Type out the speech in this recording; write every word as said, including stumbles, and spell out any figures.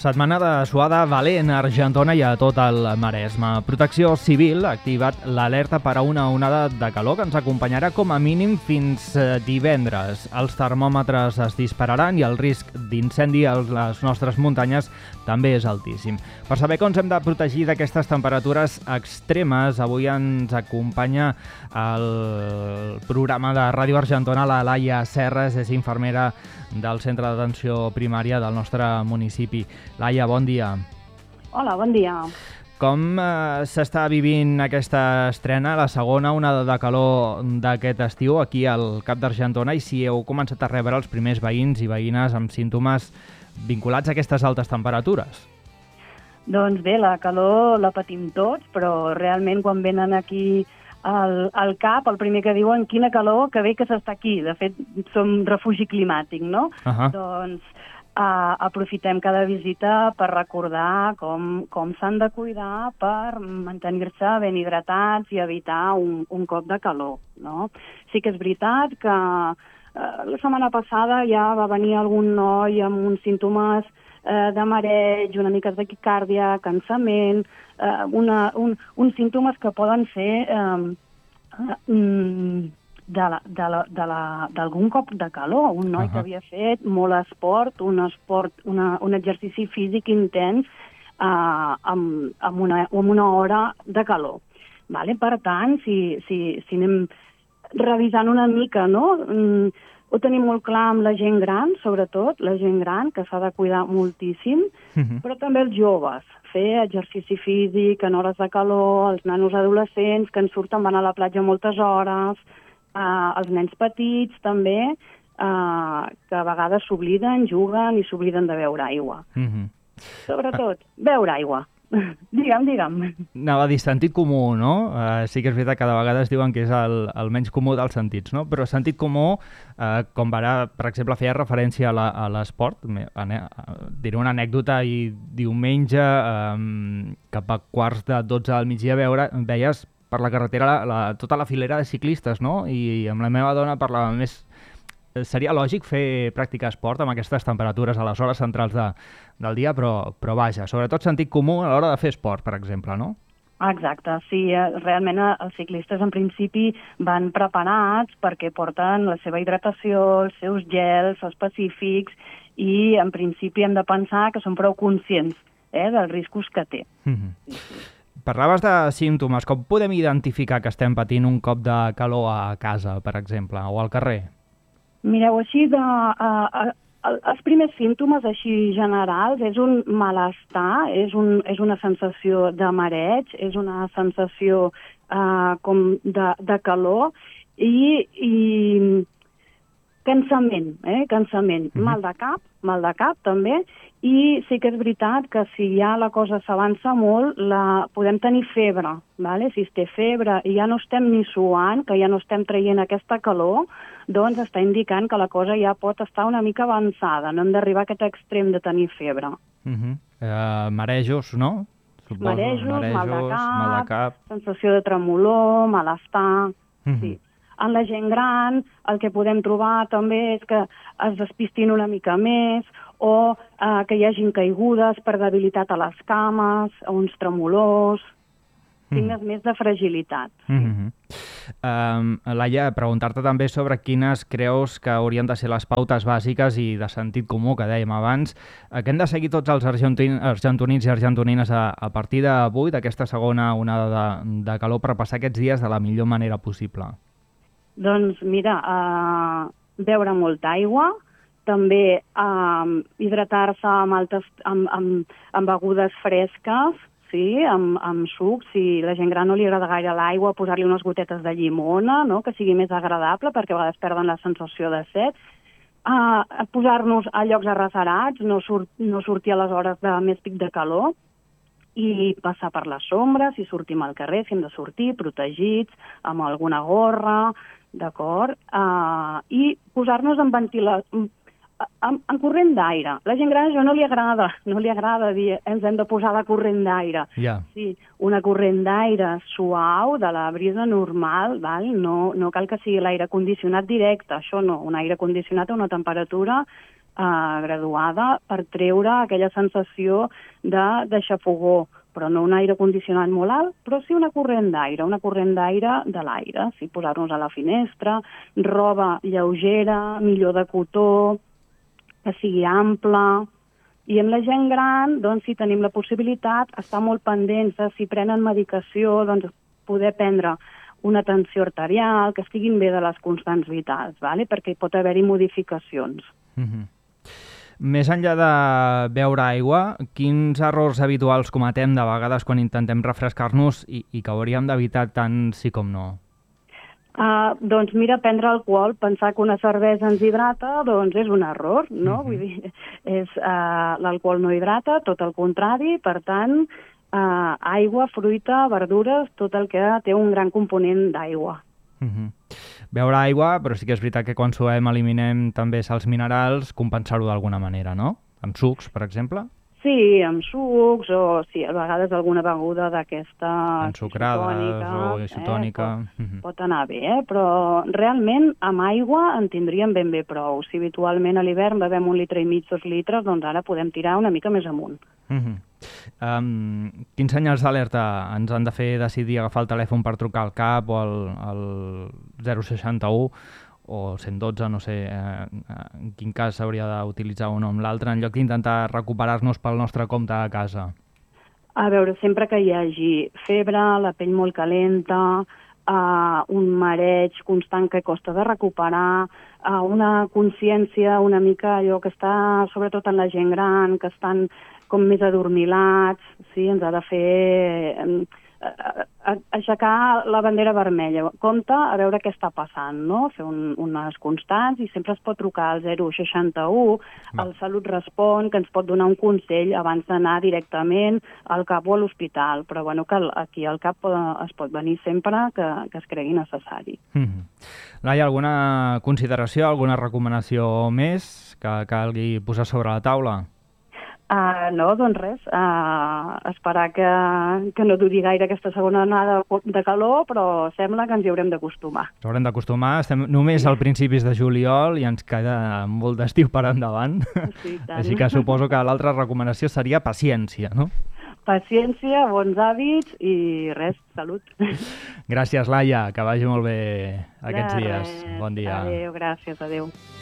Setmana de suada valent a Argentona i a tot el Maresme. Protecció Civil ha activat l'alerta per a una onada de calor que ens acompanyarà com a mínim fins divendres. Els termòmetres es dispararan i el risc d'incendi a les nostres muntanyes també és altíssim. Per saber com ens hem de protegir d'aquestes temperatures extremes, avui ens acompanya el programa de Ràdio Argentona, la Laia Serres, és infermera del Centre d'Atenció Primària del nostre municipi. Laia, bon dia. Hola, bon dia. Com eh, s'està vivint aquesta estrena, la segona onada de calor d'aquest estiu aquí al Cap d'Argentona, i si heu començat a rebre els primers veïns i veïnes amb símptomes vinculats a aquestes altes temperatures? Doncs bé, la calor la patim tots, però realment quan venen aquí al, al cap, el primer que diuen, quina calor, que bé que s'està aquí. De fet, som refugi climàtic, no? Uh-huh. Doncs uh, aprofitem cada visita per recordar com, com s'han de cuidar per mantenir-se ben hidratats i evitar un, un cop de calor, no? Sí que és veritat que uh, la setmana passada ja va venir algun noi amb uns símptomes uh, de mareig, una mica de taquicàrdia, cansament, uh, una, un, uns símptomes que poden ser um, um, de la, de la, de la, d'algun cop de calor. Un noi uh-huh. que havia fet molt esport, un, esport una, un exercici físic intens uh, amb, amb, una, amb una hora de calor. Vale? Per tant, si, si, si anem revisant una mica, no? Mm, ho tenim molt clar amb la gent gran, sobretot, la gent gran, que s'ha de cuidar moltíssim, uh-huh. però també els joves, fer exercici físic en hores de calor, els nanos adolescents que en surten, van a la platja moltes hores, uh, els nens petits també, uh, que a vegades s'obliden, juguen i s'obliden de beure aigua. Uh-huh. Sobretot, beure aigua. Digue'm, digue'm. Anava a dir sentit comú, no? Uh, sí que és veritat que de vegades diuen que és el, el menys comú dels sentits, no? Però sentit comú, uh, com ara, per exemple, feia referència a, la, a l'esport, diré una anècdota, i diumenge, um, cap a quarts de dotze del migdia, veure, veies per la carretera la, la, tota la filera de ciclistes, no? I amb la meva dona parlava més... Seria lògic fer pràctica esport amb aquestes temperatures a les hores centrals de, del dia, però, però vaja, sobretot sentit comú a l'hora de fer esport, per exemple, no? Exacte, sí, realment els ciclistes en principi van preparats perquè porten la seva hidratació, els seus gels específics i en principi hem de pensar que són prou conscients eh, dels riscos que té. Mm-hmm. Sí, sí. Parlaves de símptomes, com podem identificar que estem patint un cop de calor a casa, per exemple, o al carrer? Mireu, així, de, uh, uh, els primers símptomes així generals és un malestar, és, un, és una sensació de mareig, és una sensació uh, com de, de calor i, i cansament, eh? cansament, mm-hmm. mal de cap, mal de cap també, i sí que és veritat que si ja la cosa s'avança molt, la, podem tenir febre, vale? Si es té febre i ja no estem ni suant, que ja no estem traient aquesta calor, doncs està indicant que la cosa ja pot estar una mica avançada, no hem d'arribar a aquest extrem de tenir febre. Uh-huh. Uh, marejos, no? Suposo. Marejos, marejos mal, de cap, mal de cap, sensació de tremolor, malestar, uh-huh. sí. En la gent gran el que podem trobar també és que es despistin una mica més o eh, que hi hagin caigudes per debilitat a les cames, a uns tremolors, signes mm. més de fragilitat. Mm-hmm. Um, Laia, preguntar-te també sobre quines creus que haurien de ser les pautes bàsiques i de sentit comú, que dèiem abans, que hem de seguir tots els argentin, argentonins i argentonines a, a partir d'avui, d'aquesta segona onada de, de calor, per passar aquests dies de la millor manera possible. Doncs mira, uh, beure molta aigua, també uh, hidratar-se amb, altes, amb, amb, amb begudes fresques, sí, amb, amb sucs. Si la gent gran no li agrada gaire l'aigua, posar-li unes gotetes de llimona, no? Que sigui més agradable, perquè a vegades perden la sensació de set. Uh, posar-nos a llocs arrecerats, no, sur no sortir a les hores de més pic de calor, i passar per les sombres, si sortim al carrer, si hem de sortir protegits, amb alguna gorra, d'acord? Uh, I posar-nos en ventilació, en, en corrent d'aire. La gent gran això no li agrada, no li agrada dir ens hem de posar la corrent d'aire. Yeah. Sí, una corrent d'aire suau, de la brisa normal, val? No, no cal que sigui l'aire condicionat directe, això no, un aire condicionat a una temperatura eh, graduada per treure aquella sensació de d'aixafogor, però no un aire condicionat molt alt, però sí una corrent d'aire, una corrent d'aire de l'aire, sí, posar-nos a la finestra, roba lleugera, millor de cotó, que sigui ample. I amb la gent gran, doncs, si tenim la possibilitat, estar molt pendents de si prenen medicació, doncs poder prendre una tensió arterial, que estiguin bé de les constants vitals, vale? Perquè hi pot haver-hi modificacions. Mm-hmm. Més enllà de beure aigua, quins errors habituals cometem de vegades quan intentem refrescar-nos i, i que hauríem d'evitar tant sí com no? Uh, doncs mira, prendre alcohol, pensar que una cervesa ens hidrata, doncs és un error, no? Mm-hmm. Vull dir, és, uh, l'alcohol no hidrata, tot el contrari, per tant, uh, aigua, fruita, verdures, tot el que té un gran component d'aigua. Mm-hmm. Beure aigua, però sí que és veritat que quan suem eliminem també sals minerals, compensar-ho d'alguna manera, no? En sucs, per exemple? Sí, amb sucs o sí, a vegades alguna beguda d'aquesta ensucrades o isotònica. Eh, pot, pot anar bé, eh? Però realment amb aigua en tindríem ben bé prou. Si habitualment a l'hivern bevem un litre i mig, dos litres, doncs ara podem tirar una mica més amunt. Mm-hmm. Um, quins senyals d'alerta ens han de fer decidir agafar el telèfon per trucar al CAP o al, al zero seixanta u o cent dotze, no sé eh, en quin cas s'hauria d'utilitzar un o amb l'altre, en lloc d'intentar recuperar-nos pel nostre compte a casa? A veure, sempre que hi hagi febre, la pell molt calenta, uh, un mareig constant que costa de recuperar, uh, una consciència una mica allò que està, sobretot en la gent gran, que estan com més adormilats, sí, ens ha de fer eh, aixecar la bandera vermella. Compte a veure què està passant, no? Fer un, unes constants i sempre es pot trucar al zero seixanta u, no. El Salut Respon, que ens pot donar un consell abans d'anar directament al CAP o a l'hospital. Però bueno, que aquí al CAP es pot venir sempre que, que es cregui necessari. Mm-hmm. Laia, alguna consideració, alguna recomanació més que calgui posar sobre la taula? Uh, no, doncs res, uh, esperar que, que no duri gaire aquesta segona onada de calor, però sembla que ens hi haurem d'acostumar. Ens haurem d'acostumar, estem només al principis de juliol i ens queda molt d'estiu per endavant, sí, així que suposo que l'altra recomanació seria paciència, no? Paciència, bons hàbits i res, salut. Gràcies, Laia, que vagi molt bé aquests de dies. Res. Bon dia. Adéu, gràcies, adéu.